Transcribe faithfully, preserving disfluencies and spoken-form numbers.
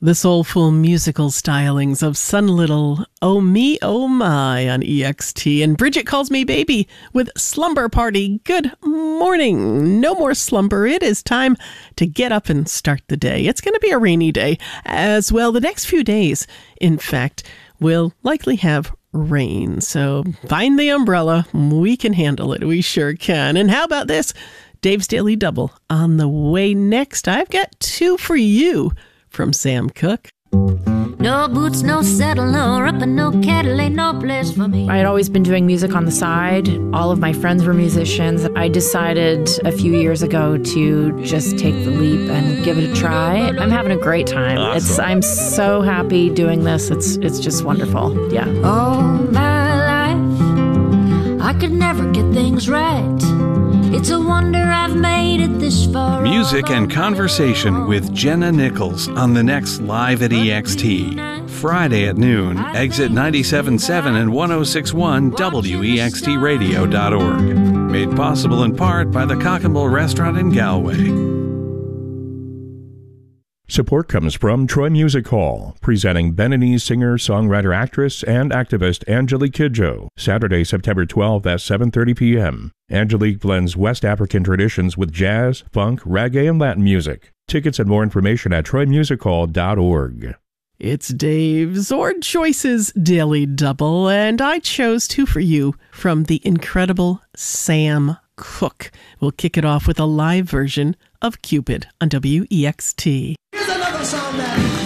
The soulful musical stylings of Sun Little, Oh Me, Oh My on E X T, and Bridget Calls Me Baby with Slumber Party. Good morning. No more slumber. It is time to get up and start the day. It's going to be a rainy day as well. The next few days, in fact, will likely have rain. So find the umbrella. We can handle it. We sure can. And how about this? Dave's Daily Double on the way next. I've got two for you from Sam Cooke. No boots, no saddle, no ripper, no cattle, ain't no place for me. I had always been doing music on the side. All of my friends were musicians. I decided a few years ago to just take the leap and give it a try. I'm having a great time. Awesome. It's I'm so happy doing this. It's it's just wonderful. Yeah. All my life, I could never get things right. It's a wonder I've made it this far. Music and conversation with Jenna Nichols on the next Live at E X T. Friday at noon, exit ninety-seven point seven and one oh six point one W E X T radio dot org. Made possible in part by the Cock and Bull Restaurant in Galway. Support comes from Troy Music Hall, presenting Beninese singer, songwriter, actress, and activist Angelique Kidjo, Saturday, September twelfth at seven thirty p.m. Angelique blends West African traditions with jazz, funk, reggae, and Latin music. Tickets and more information at troy music hall dot org. It's Dave's Or Choices Daily Double, and I chose two for you from the incredible Sam Cooke. We'll kick it off with a live version of Cupid on W E X T. Here's another song that